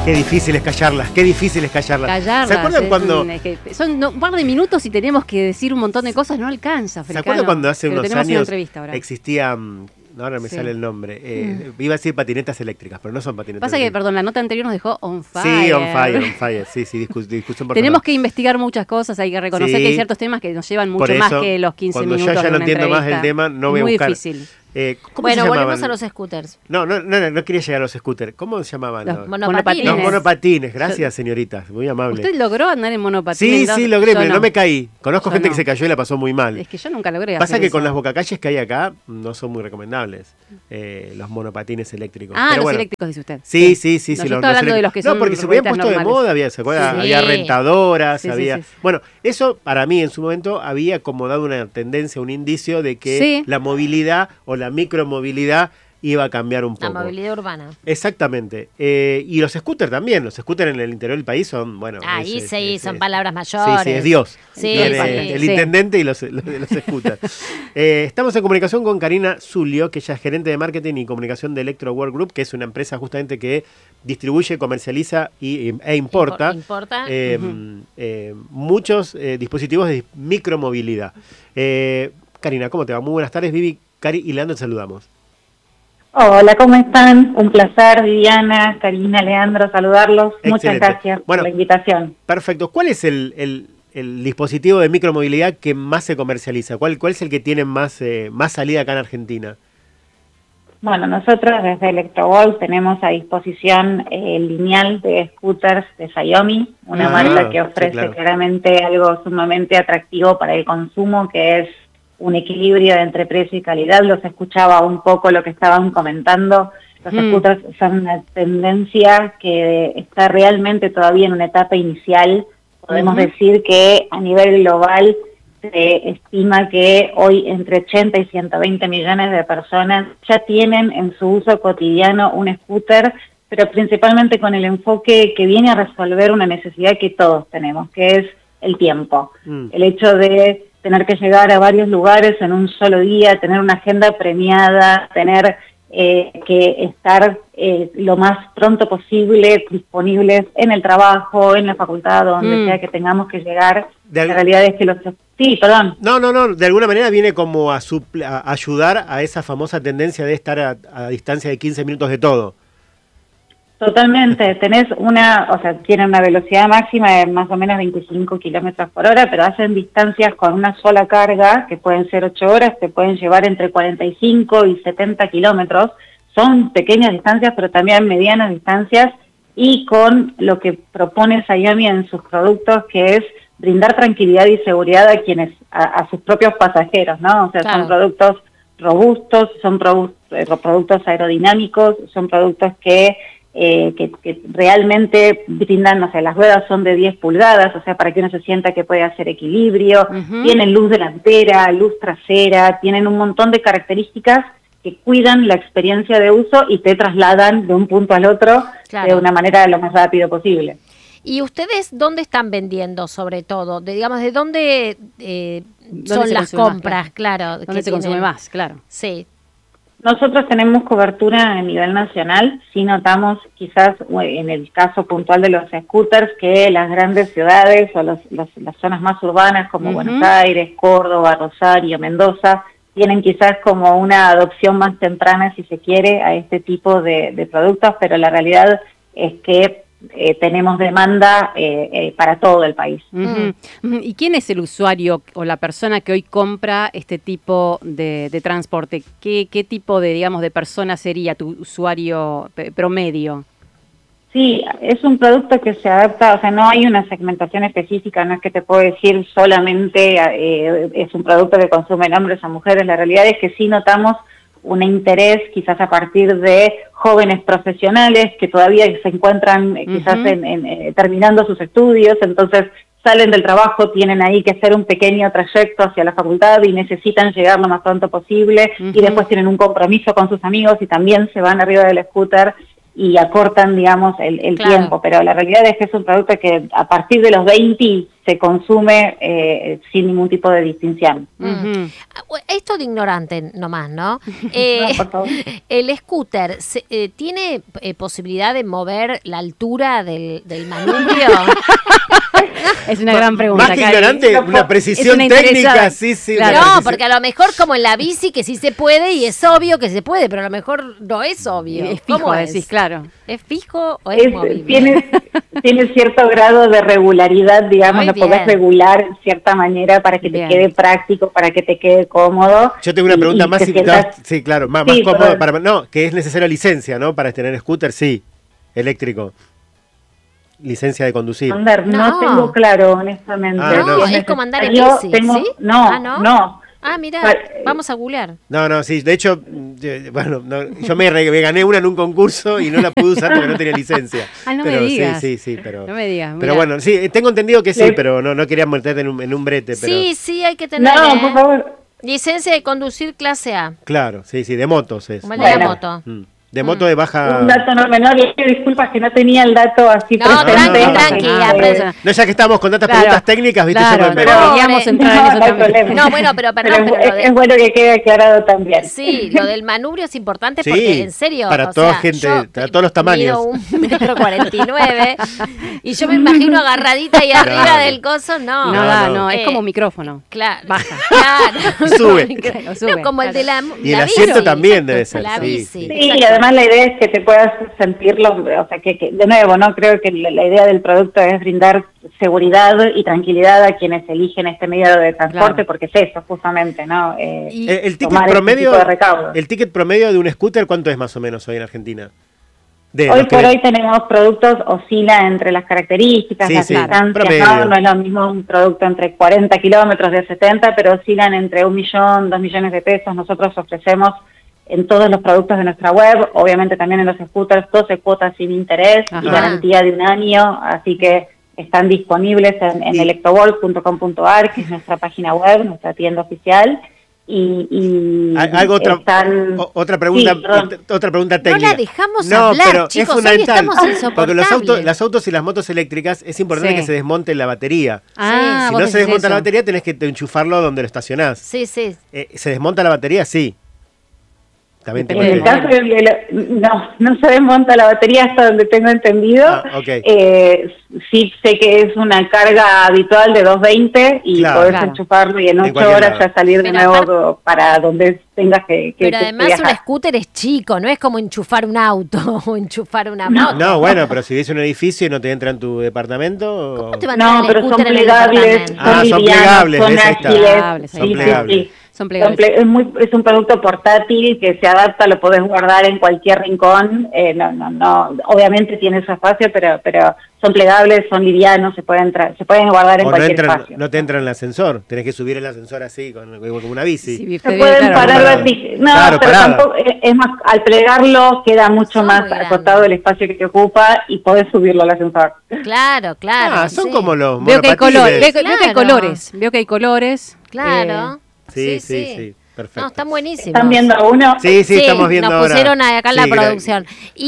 Qué difícil es callarlas, qué difícil es callarlas. ¿Se acuerdan cuando...? Son un par de minutos y tenemos que decir un montón de cosas, no alcanza, Africano. ¿Se acuerdan cuando hace unos años existía... ahora me sale el nombre. Iba a decir patinetas eléctricas, pero no son patinetas Pasa eléctricas. que, perdón, la nota anterior nos dejó on fire. Sí, on fire. Sí, discusión por Tenemos que investigar muchas cosas, hay que reconocer que hay ciertos temas que nos llevan mucho más que los 15 minutos. Cuando yo ya no entiendo más el tema, no voy a buscar. Muy difícil. Bueno, volvemos a los scooters. No quería llegar a los scooters. ¿Cómo se llamaban? Los monopatines. Los monopatines, gracias señoritas, muy amable. ¿Usted logró andar en monopatines? Sí, logré, pero no me caí. Conozco gente que se cayó y la pasó muy mal. Es que yo nunca logré. Pasa que con las bocacalles que hay acá no son muy recomendables los monopatines eléctricos. Pero los eléctricos, dice usted. Sí. No, yo estoy hablando de los que son porque se habían puesto normales. de moda, había rentadoras, había... Sí. Bueno, eso para mí en su momento había como dado una tendencia, un indicio de que la movilidad o la micromovilidad iba a cambiar un poco. La movilidad urbana. Exactamente. Y los scooters también. Los scooters en el interior del país son, bueno... son palabras mayores. Sí, es Dios. Sí, el intendente y los scooters. Estamos en comunicación con Karina Zulio, que ella es gerente de marketing y comunicación de Electro World Group, que es una empresa justamente que distribuye, comercializa e importa muchos dispositivos de micromovilidad. Karina, ¿cómo te va? Muy buenas tardes. Vivi, Cari y Leandro, te saludamos. Hola, ¿cómo están? Un placer, Viviana, Karina, Leandro, saludarlos. Excelente. Muchas gracias por la invitación. Perfecto. ¿Cuál es el dispositivo de micromovilidad que más se comercializa? ¿Cuál es el que tiene más salida acá en Argentina? Bueno, nosotros desde Electroworld tenemos a disposición el lineal de scooters de Xiaomi, una marca que ofrece claramente algo sumamente atractivo para el consumo, que es un equilibrio entre precio y calidad. Los escuchaba un poco lo que estaban comentando. Los scooters son una tendencia que está realmente todavía en una etapa inicial. Podemos decir que a nivel global se estima que hoy entre 80 y 120 millones de personas ya tienen en su uso cotidiano un scooter, pero principalmente con el enfoque que viene a resolver una necesidad que todos tenemos, que es el tiempo. El hecho de tener que llegar a varios lugares en un solo día, tener una agenda premiada, tener que estar lo más pronto posible disponibles en el trabajo, en la facultad, donde sea que tengamos que llegar. La realidad es que los... Sí, perdón. No, de alguna manera viene como a ayudar a esa famosa tendencia de estar a distancia de 15 minutos de todo. Totalmente, tienen una velocidad máxima de más o menos 25 kilómetros por hora, pero hacen distancias con una sola carga, que pueden ser 8 horas, que pueden llevar entre 45 y 70 kilómetros. Son pequeñas distancias, pero también medianas distancias, y con lo que propone Xiaomi en sus productos, que es brindar tranquilidad y seguridad a sus propios pasajeros, ¿no? O sea, son productos robustos, son productos aerodinámicos, son productos que realmente brindan, las ruedas son de 10 pulgadas, o sea, para que uno se sienta que puede hacer equilibrio, tienen luz delantera, luz trasera, tienen un montón de características que cuidan la experiencia de uso y te trasladan de un punto al otro de una manera lo más rápido posible. ¿Y ustedes dónde están vendiendo, sobre todo? ¿De dónde son las compras? Claro. ¿Dónde se consume más? Claro. Sí. Nosotros tenemos cobertura a nivel nacional. Sí notamos quizás en el caso puntual de los scooters que las grandes ciudades o las zonas más urbanas como Buenos Aires, Córdoba, Rosario, Mendoza, tienen quizás como una adopción más temprana, si se quiere, a este tipo de productos, pero la realidad es que tenemos demanda para todo el país. ¿Y quién es el usuario o la persona que hoy compra este tipo de transporte? ¿Qué tipo de persona sería tu usuario promedio? Sí, es un producto que se adapta, o sea, no hay una segmentación específica, no es que te puedo decir solamente es un producto que consumen hombres o mujeres. La realidad es que sí notamos un interés quizás a partir de jóvenes profesionales que todavía se encuentran quizás terminando sus estudios, entonces salen del trabajo, tienen ahí que hacer un pequeño trayecto hacia la facultad y necesitan llegar lo más pronto posible, y después tienen un compromiso con sus amigos y también se van arriba del scooter y acortan, digamos, el tiempo. Pero la realidad es que es un producto que a partir de los 20 se consume sin ningún tipo de distinción. Esto de ignorante nomás, ¿no? No, por favor. El scooter, ¿tiene posibilidad de mover la altura del manubrio? Es una gran pregunta. Más que ignorante, una precisión técnica, sí. Claro. No, porque a lo mejor como en la bici que sí se puede y es obvio que se puede, pero a lo mejor no es obvio. Es fijo, ¿Cómo decís, claro. ¿Es fijo o es movible? Tiene cierto grado de regularidad, digamos, Muy lo podés bien. regular en cierta manera para que Bien. te quede práctico, para que te quede cómodo. Yo tengo una pregunta más, te sientas- sí, claro, más Sí, cómodo perdón. no, que es necesaria licencia, ¿no? Para tener scooter, sí, eléctrico. Licencia de conducir. Andar, No. no tengo claro, honestamente. Ah, No, no. es como andar en Yo bici, tengo- ¿sí? No, Ah, ¿no? no. Ah, mira, vamos a googlear. No, sí, de hecho, bueno, yo me gané una en un concurso y no la pude usar porque no tenía licencia. Ah, no pero me digas. Sí, pero... No me digas. Pero mirá. bueno, sí, tengo entendido que sí, Le- pero no quería meterte en un brete, pero... Sí, hay que tener No, por favor. licencia de conducir clase A, Claro, sí, de motos es. como el de la Bueno. moto. De moto de baja... Un dato no menor, le pido disculpas que no tenía el dato así No, presente. tranqui, Ah, aprende. No, ya que estamos con tantas Claro, preguntas técnicas, viste, claro, yo me... pero No, queríamos entrar en no, eso no hay también. problema. No, bueno, pero perdón, pero lo de- es bueno que quede aclarado también. Sí, lo del manubrio es importante Sí, porque, en serio, para o toda sea, gente, yo para todos los tamaños. mido 1,49 m y yo me imagino agarradita ahí arriba Claro. del coso, no. No. Es como un micrófono. Claro, Baja. claro. Sube. Claro, sube, No, como el de la Y el la asiento bici. también debe ser, La sí, bici. sí. Sí, y exacto. además la idea es que te puedas sentirlo, o sea, que de nuevo, no creo que la idea del producto es brindar seguridad y tranquilidad a quienes eligen este medio de transporte, Claro. porque es eso justamente, ¿no? Y El ticket tomar este promedio, tipo de recaudo. el ticket promedio de un scooter, ¿cuánto es más o menos hoy en Argentina? De Hoy los que por ven- hoy tenemos productos, oscila entre las características, Sí, las sí, distancias, promedio. no es lo mismo un producto entre 40 kilómetros de 70, pero oscilan entre 1 millón, 2 millones de pesos. Nosotros ofrecemos en todos los productos de nuestra web, obviamente también en los scooters, 12 cuotas sin interés y Ajá. garantía de 1 año, así que están disponibles en Sí. electrovolt.com.ar, que es nuestra página web, nuestra tienda oficial. Y están... otra pregunta, Sí, perdón. otra pregunta No técnica. la dejamos hablar, pero chicos, es hoy fundamental, estamos porque insoportables. las autos y las motos eléctricas es importante Sí. que se desmonte la batería. Ah, Si vos no se decís desmonta la eso. batería, tenés que enchufarlo donde lo estacionás. Sí. ¿Se desmonta la batería? Sí. También tengo Depende En el entendido. caso no se desmonta la batería hasta donde tengo entendido. Ah, ok. Sí sé que es una carga habitual de 220 y Claro. podés Claro. enchufarlo y en En 8 cualquier horas lado. ya salir de Pero nuevo para donde tengas que Pero además viajar. un scooter es chico, no es como enchufar un auto o enchufar una moto. No, bueno, pero si ves un edificio y no te entra en tu departamento... ¿Cómo te va a entrar No, el pero son scooter en el plegables, departamento? Ah, son livianos, plegables, son ves, ahí está. ágiles. Plegables, Son ahí está. plegables. Son plegables. Es un producto portátil que se adapta, lo podés guardar en cualquier rincón. No, obviamente tiene su espacio, pero son plegables, son livianos, se pueden guardar en O no, cualquier espacio. no te entra en el ascensor, tenés que subir el ascensor así, como una bici. Sí, Se pueden parar parada. No, Claro, pero parada. tampoco, es más, al plegarlo queda mucho Son más muy grandes. acotado el espacio que te ocupa y podés subirlo al ascensor. Claro. Son sí. como los Veo que hay monopatines. veo que hay colores. Veo que hay colores. Claro. Sí, perfecto. No, están buenísimos. ¿Están viendo uno? Sí, estamos viendo nos ahora. pusieron acá en la Sí, producción.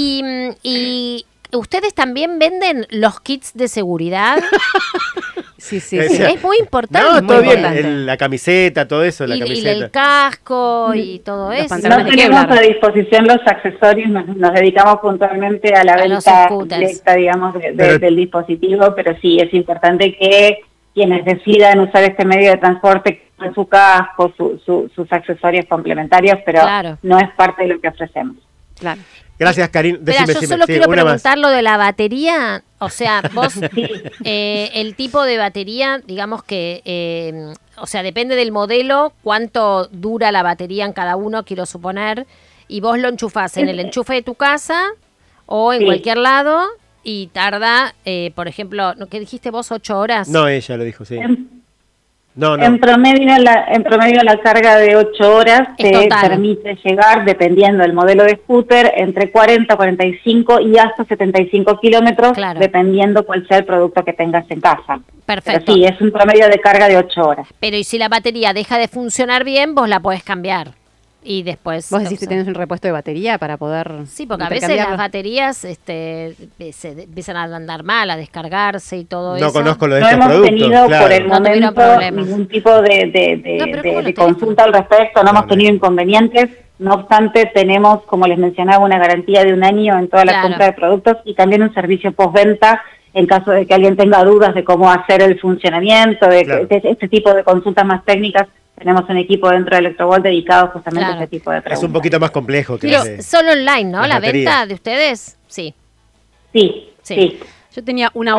Y ustedes también venden los kits de seguridad. Sí. O sea, Es muy importante. No, muy todo bien, importante. la camiseta, todo eso, la y camiseta. el casco y todo Los eso. pantalones No de tenemos Kevlar. a disposición los accesorios, nos dedicamos puntualmente a la A los venta scooters. directa, digamos, Pero- del dispositivo, pero sí, es importante que quienes decidan usar este medio de transporte con su casco, sus accesorios complementarios, pero Claro. no es parte de lo que ofrecemos. Claro. Gracias, Karin. Espera, yo solo quiero preguntar lo de la batería. O sea, vos, el tipo de batería, digamos que, o sea, depende del modelo, cuánto dura la batería en cada uno, quiero suponer, y vos lo enchufás en el enchufe de tu casa o en Sí. cualquier lado y tarda, por ejemplo, ¿qué dijiste vos? 8 horas. No, ella lo dijo, sí. No. En promedio la carga de 8 horas Es te total. permite llegar, dependiendo del modelo de scooter, entre 40, 45 y hasta 75 kilómetros, Claro. dependiendo cuál sea el producto que tengas en casa. Perfecto. Pero sí, es un promedio de carga de 8 horas. Pero y si la batería deja de funcionar bien, vos la podés cambiar. Y después... ¿Vos decís que tenés un repuesto de batería para poder... Sí, porque a veces las baterías se empiezan a andar mal, a descargarse y todo eso. No conozco lo de no estos hemos productos. tenido Claro. por el momento ningún tipo de consulta al respecto, no hemos tenido inconvenientes. No obstante, tenemos, como les mencionaba, una garantía de 1 año en toda la compra de productos y también un servicio postventa en caso de que alguien tenga dudas de cómo hacer el funcionamiento, de este tipo de consultas más técnicas. Tenemos un equipo dentro de Electrovolt dedicado justamente a este tipo de preguntas. Es un poquito más complejo. Que solo online, ¿no? ¿La venta de ustedes? Sí. Sí. Yo tenía una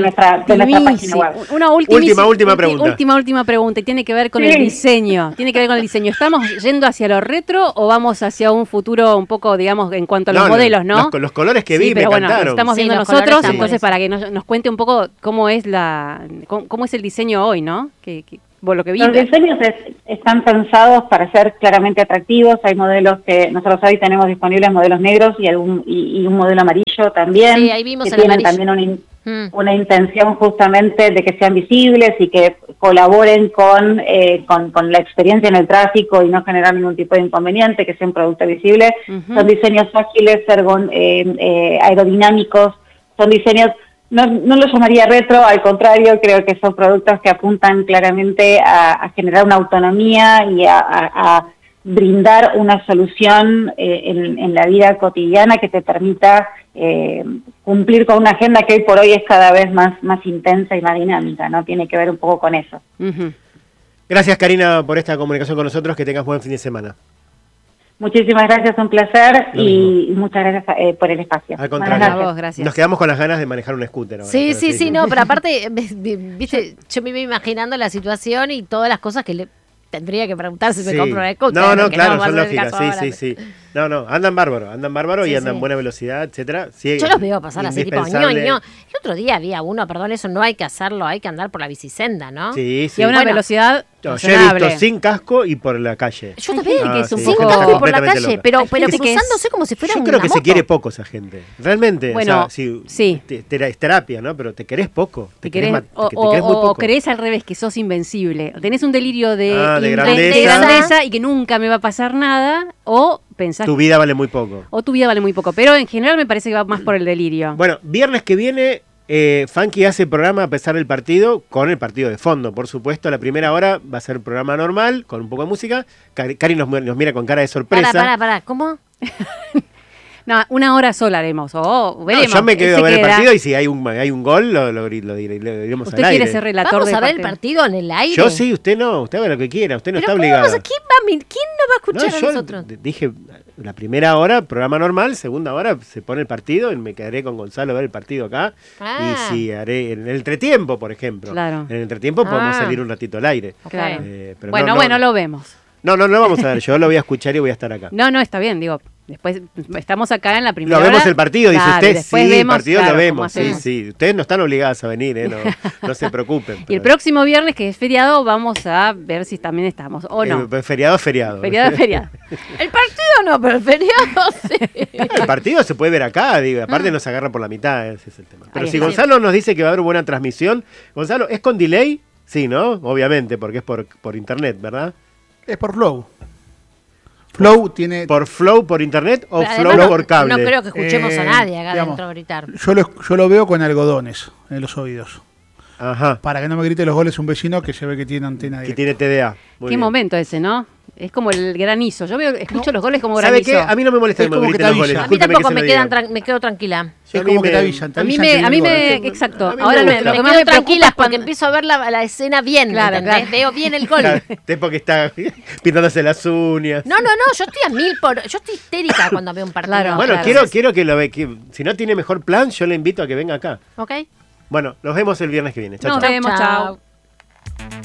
última pregunta. Última pregunta, y tiene que ver con el diseño. ¿Estamos yendo hacia lo retro o vamos hacia un futuro un poco, digamos, en cuanto a los modelos, no? Los colores que vi me encantaron. Estamos viendo nosotros, entonces para que nos cuente un poco cómo es el diseño hoy, ¿no? Lo que vi. Los diseños están pensados para ser claramente atractivos. Hay modelos que nosotros hoy tenemos disponibles, modelos negros y un modelo amarillo también. Sí, ahí vimos que el tienen amarillo. También una intención justamente de que sean visibles y que colaboren con la experiencia en el tráfico y no generar ningún tipo de inconveniente, que sea un producto visible. Son diseños ágiles, aerodinámicos, son diseños... No lo llamaría retro, al contrario, creo que son productos que apuntan claramente a generar una autonomía y a brindar una solución en la vida cotidiana que te permita cumplir con una agenda que hoy por hoy es cada vez más intensa y más dinámica, ¿no? Tiene que ver un poco con eso. Gracias, Karina, por esta comunicación con nosotros. Que tengas buen fin de semana. Muchísimas gracias, un placer y muchas gracias por el espacio. Al contrario, gracias. Nos quedamos con las ganas de manejar un scooter ahora. Sí, no, pero aparte, viste, yo me iba imaginando la situación y todas las cosas que le tendría que preguntar si me compro un scooter. No, claro, son lógicas, sí. No, andan bárbaro y andan a buena velocidad, etcétera. Sí, yo los veo pasar así, tipo, ño. El otro día había uno, perdón, eso no hay que hacerlo, hay que andar por la bicisenda, ¿no? Sí. Y a una velocidad yo he visto sin casco y por la calle. Yo también, que es un sin poco casco y por la calle, pero cruzándose como si fuera una Yo creo que moto. se quiere poco esa gente, realmente. Bueno, o sea, es terapia, ¿no? Pero te querés poco. Te querés muy poco. O crees al revés, que sos invencible. Tenés un delirio de grandeza y que nunca me va a pasar nada, o pensás tu vida vale muy poco. O tu vida vale muy poco. Pero en general me parece que va más por el delirio. Bueno, viernes que viene... Funky hace programa a pesar del partido, con el partido de fondo, por supuesto. La primera hora va a ser programa normal, con un poco de música. Cari nos mira con cara de sorpresa. Pará, ¿cómo? No, 1 hora sola haremos. Veremos. Yo me quedo a ver el partido y si hay un gol, lo diremos al aire. ¿Usted quiere ser relator ¿Vamos a ver el partido en el aire? Yo sí, usted no. Usted haga lo que quiera, usted no está ¿Cómo obligado. ¿Quién no va a escuchar a nosotros? Dije, la primera hora, programa normal, segunda hora se pone el partido y me quedaré con Gonzalo a ver el partido acá. Y si haré en el entretiempo, por ejemplo. Claro. En el entretiempo podemos salir un ratito al aire. Claro. Pero bueno, lo vemos. No vamos a ver, yo lo voy a escuchar y voy a estar acá. No, está bien, digo, después estamos acá en la primera hora. Lo vemos el partido, dice usted, sí, el partido lo vemos, sí. Ustedes no están obligados a venir, no se preocupen. Y el próximo viernes, que es feriado, vamos a ver si también estamos, o no. Feriado es feriado. Feriado es feriado. El partido no, pero el feriado sí. El partido se puede ver acá, digo, aparte nos agarra por la mitad, ese es el tema. Pero si Gonzalo nos dice que va a haber buena transmisión, Gonzalo, ¿es con delay? Sí, ¿no? Obviamente, porque es por internet, ¿verdad? Es por Flow. Flow tiene... ¿Por Flow por internet o Flow por cable? No creo que escuchemos a nadie acá adentro gritar. Yo lo veo con algodones en los oídos. Ajá. Para que no me grite los goles un vecino que se ve que tiene antena directa. Que tiene TDA. Qué bien. Momento ese, ¿no? Es como el granizo. Yo escucho los goles como granizo. ¿Sabe qué? A mí no me molesta que me griten los goles. A mí tampoco me quedo tranquila. Es como que te avisan. A mí me exacto. Ahora lo que más me tranquila es porque empiezo a ver la escena bien. Claro. Veo bien el gol. Usted porque está pintándose las uñas. No, yo estoy a 1000 yo estoy histérica cuando veo un partido. Claro, bueno, quiero que lo vea. Si no tiene mejor plan, yo le invito a que venga acá. Ok. Bueno, nos vemos el viernes que viene. Nos vemos, chao.